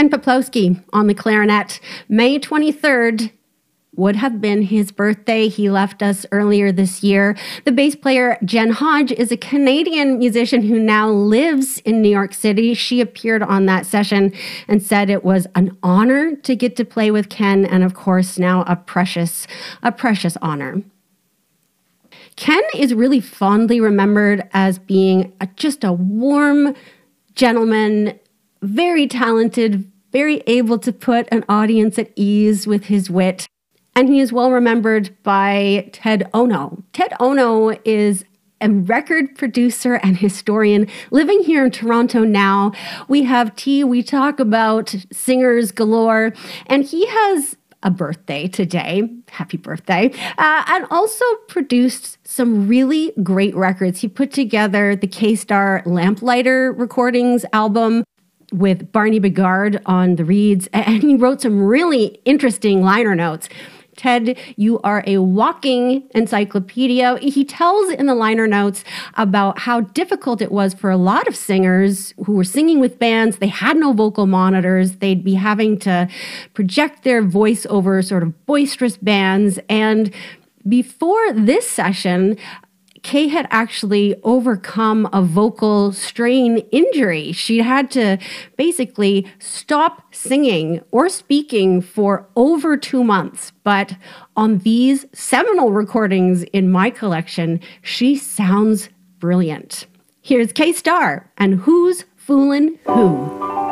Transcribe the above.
Ken Peplowski on the clarinet. May 23rd would have been his birthday. He left us earlier this year. The bass player Jen Hodge is a Canadian musician who now lives in New York City. She appeared on that session and said it was an honor to get to play with Ken, and of course now a precious honor. Ken is really fondly remembered as being just a warm gentleman, very talented, very able to put an audience at ease with his wit. And he is well remembered by Ted Ono. Ted Ono is a record producer and historian living here in Toronto now. We have tea, we talk about singers galore, and he has a birthday today. Happy birthday. And also produced some really great records. He put together the K-Star Lamplighter recordings album with Barney Bigard on the reeds, and he wrote some really interesting liner notes. Ted, you are a walking encyclopedia. He tells in the liner notes about how difficult it was for a lot of singers who were singing with bands. They had no vocal monitors. They'd be having to project their voice over sort of boisterous bands. And before this session, Kay had actually overcome a vocal strain injury. She had to basically stop singing or speaking for over 2 months. But on these seminal recordings in my collection, she sounds brilliant. Here's K-Star and Who's Foolin' Who?